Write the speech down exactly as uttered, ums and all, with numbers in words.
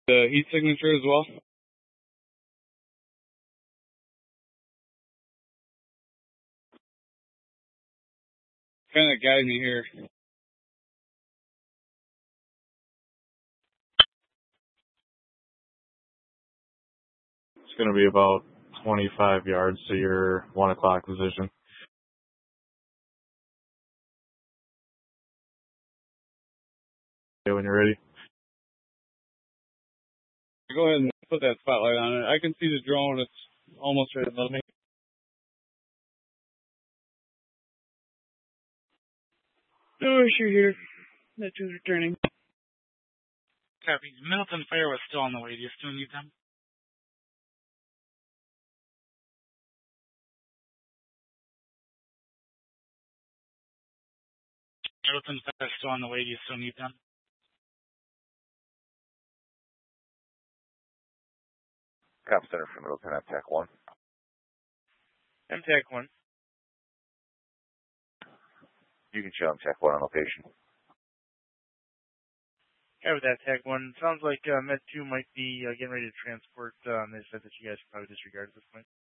The heat signature as well? Kind of guide me here. It's going to be about twenty-five yards to your one o'clock position. Okay, when you're ready. Go ahead and put that spotlight on it. I can see the drone. It's almost right above me. No issue here. That two's returning. Copy. Middleton Fire was still on the way. Do you still need them? Middleton Fire is still on the way. Do you still need them? Cop Center for Middleton, M TAC one. M TAC one. You can show M TAC one on location. Yeah, with that TAC one. Sounds like uh, Med two might be uh, getting ready to transport. Um, they said that you guys should probably disregard at this point.